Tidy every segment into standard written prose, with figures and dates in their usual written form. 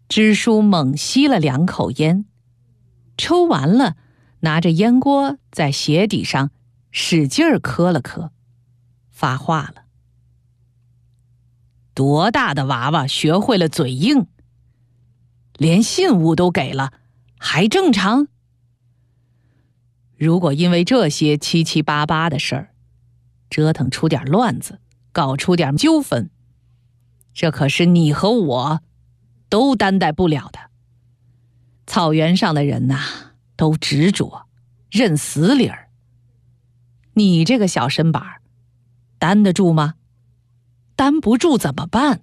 支书猛吸了2口烟，抽完了，拿着烟锅在鞋底上使劲儿磕了磕，发话了：多大的娃娃学会了嘴硬，连信物都给了，还正常？如果因为这些七七八八的事儿，折腾出点乱子，搞出点纠纷，这可是你和我都担待不了的。草原上的人呐，都执着，认死理儿。你这个小身板儿，担得住吗？担不住怎么办？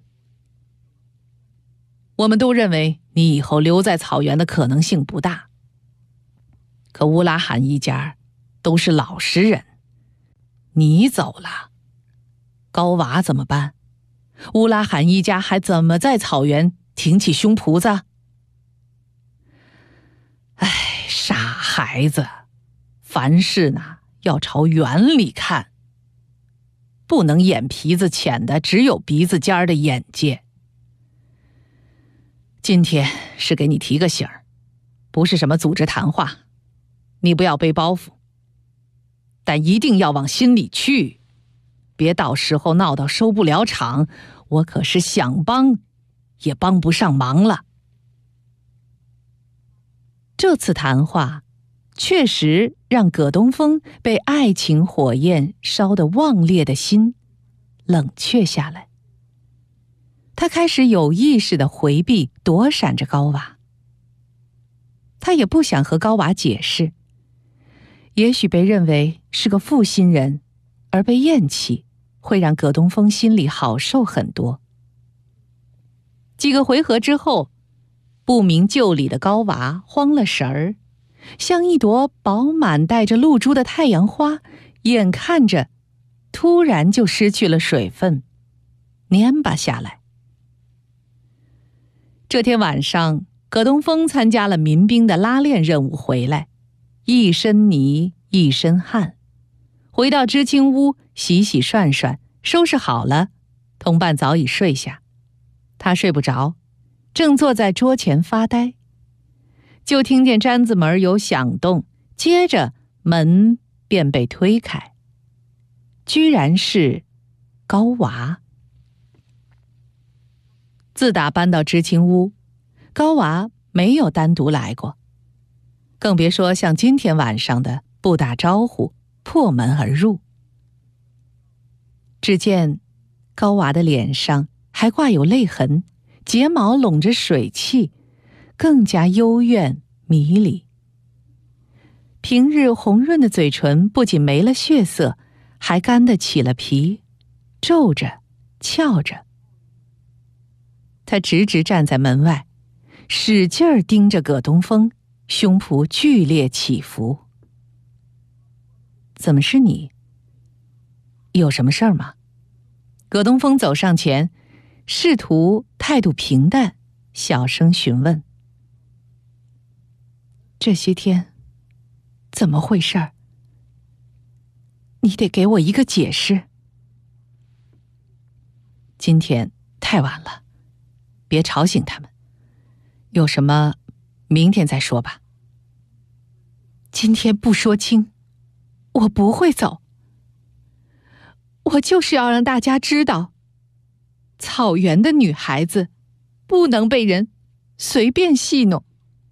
我们都认为你以后留在草原的可能性不大。可乌拉罕一家都是老实人，你走了，高娃怎么办？乌拉罕一家还怎么在草原挺起胸脯子？哎，傻孩子，凡事呢要朝远里看，不能眼皮子浅的只有鼻子尖的眼界。今天是给你提个醒儿，不是什么组织谈话，你不要背包袱，但一定要往心里去，别到时候闹到收不了场，我可是想帮也帮不上忙了。这次谈话确实让葛东风被爱情火焰烧得旺烈的心冷却下来，他开始有意识地回避躲闪着高娃。他也不想和高娃解释，也许被认为是个负心人而被厌弃，会让葛东风心里好受很多。几个回合之后，不明就里的高娃慌了神儿，像一朵饱满带着露珠的太阳花，眼看着突然就失去了水分，蔫巴下来。这天晚上，葛东风参加了民兵的拉练任务回来，一身泥一身汗，回到知青屋洗洗涮涮，收拾好了，同伴早已睡下，他睡不着，正坐在桌前发呆，就听见毡子门有响动，接着门便被推开，居然是高娃。自打搬到知青屋，高娃没有单独来过，更别说像今天晚上的不打招呼破门而入。只见高娃的脸上还挂有泪痕，睫毛拢着水汽，更加幽怨迷离。平日红润的嘴唇不仅没了血色，还干得起了皮，皱着翘着。他直直站在门外，使劲儿盯着葛东风，胸脯剧烈起伏。怎么是你？有什么事儿吗？葛东风走上前，试图态度平淡，小声询问。这些天怎么回事儿？你得给我一个解释。今天太晚了，别吵醒他们，有什么明天再说吧。今天不说清，我不会走。我就是要让大家知道，草原的女孩子不能被人随便戏弄。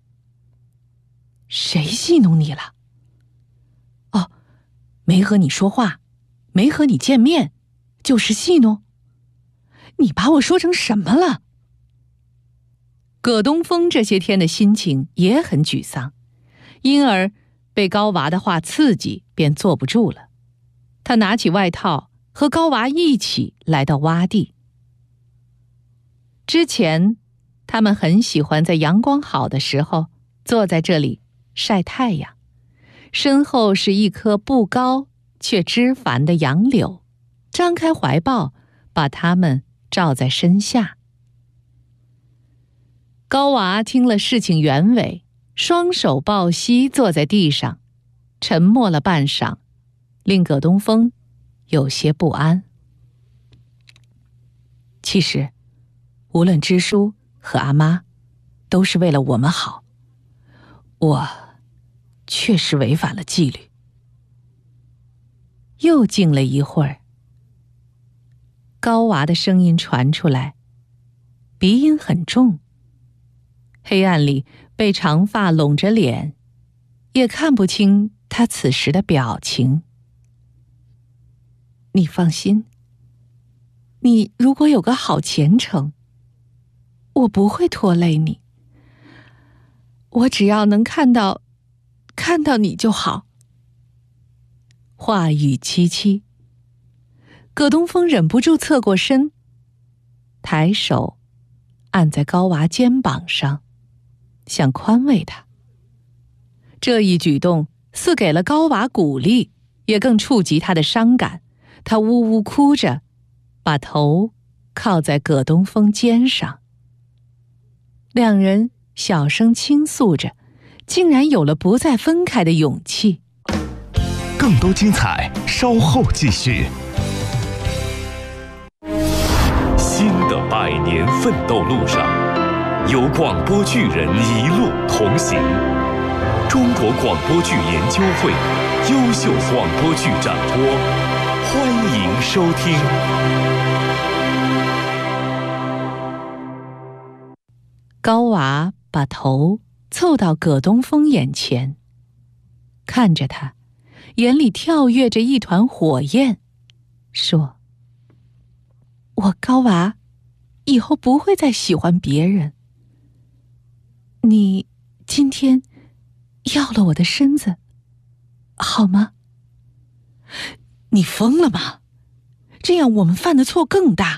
谁戏弄你了？哦，没和你说话，没和你见面，就是戏弄？你把我说成什么了？葛东风这些天的心情也很沮丧，因而被高娃的话刺激，便坐不住了。他拿起外套，和高娃一起来到洼地。之前，他们很喜欢在阳光好的时候坐在这里晒太阳，身后是一棵不高却枝繁的杨柳，张开怀抱，把它们罩在身下。高娃听了事情原委，双手抱膝坐在地上，沉默了半晌，令葛东风有些不安。其实，无论支书和阿妈， 都是为了我们好。我确实违反了纪律。又静了一会儿，高娃的声音传出来，鼻音很重。黑暗里被长发拢着脸，也看不清他此时的表情。你放心，你如果有个好前程，我不会拖累你。我只要能看到你就好。话语凄凄，葛东风忍不住侧过身，抬手按在高娃肩膀上，想宽慰他。这一举动似给了高娃鼓励，也更触及他的伤感。他呜呜哭着，把头靠在葛东风肩上。两人小声倾诉着，竟然有了不再分开的勇气。 更多精彩稍后继续。新的100年奋斗路上，有广播剧人一路同行。中国广播剧研究会优秀广播剧展播，欢迎收听。 高娃把头凑到葛东风眼前，看着他，眼里跳跃着一团火焰，说：我高娃以后不会再喜欢别人。你今天要了我的身子，好吗？你疯了吗？这样我们犯的错更大。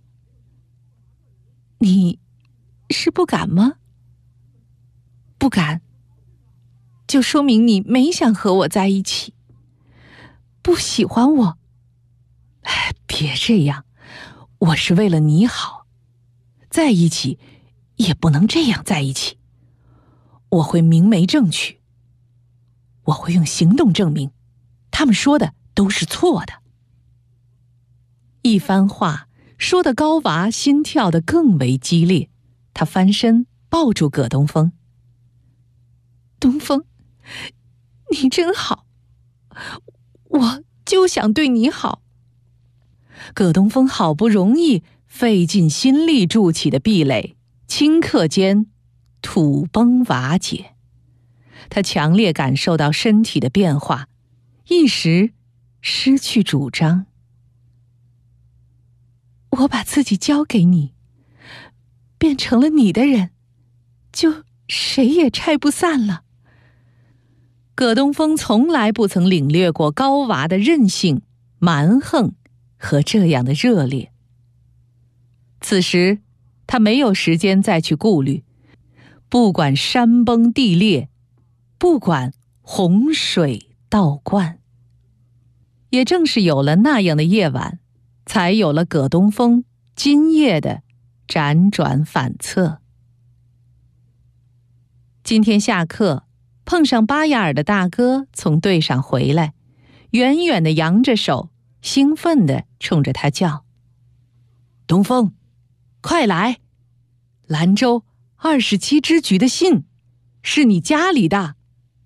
你是不敢吗？不敢，就说明你没想和我在一起，不喜欢我。别这样，我是为了你好，在一起也不能这样在一起。我会明媒正娶，我会用行动证明，他们说的都是错的。一番话说得高娃心跳得更为激烈，他翻身抱住葛东风。东风，你真好，我就想对你好。葛东风好不容易费尽心力筑起的壁垒，顷刻间土崩瓦解。他强烈感受到身体的变化，一时失去主张。我把自己交给你，变成了你的人，就谁也拆不散了。葛东风从来不曾领略过高娃的任性、蛮横和这样的热烈。此时他没有时间再去顾虑，不管山崩地裂，不管洪水倒灌。也正是有了那样的夜晚，才有了葛东风今夜的辗转反侧。今天下课，碰上巴雅尔的大哥从队上回来，远远地扬着手，兴奋地冲着他叫：东风，快来！兰州27支局的信，是你家里的。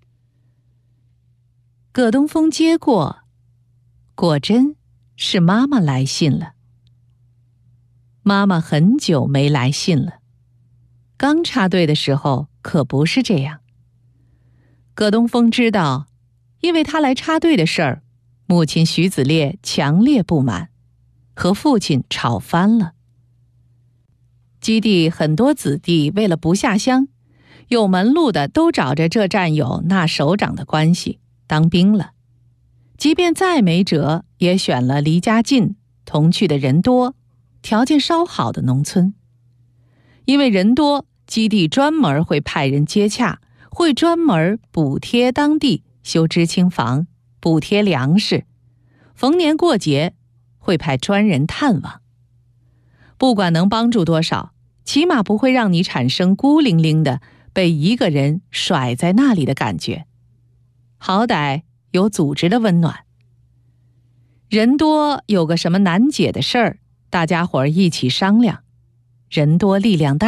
葛东风接过，果真是妈妈来信了。妈妈很久没来信了，刚插队的时候可不是这样。葛东风知道，因为他来插队的事儿，母亲徐子烈强烈不满，和父亲吵翻了。基地很多子弟为了不下乡，有门路的都找着这战友那首长的关系当兵了，即便再没辙，也选了离家近、同去的人多、条件稍好的农村。因为人多，基地专门会派人接洽，会专门补贴当地修知青房，补贴粮食，逢年过节会派专人探望。不管能帮助多少，起码不会让你产生孤零零的被一个人甩在那里的感觉，好歹有组织的温暖。人多有个什么难解的事儿，大家伙儿一起商量，人多力量大。